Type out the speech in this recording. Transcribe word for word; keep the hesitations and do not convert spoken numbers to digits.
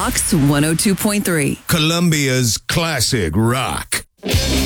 Rocks one oh two point three. Colombia's classic rock.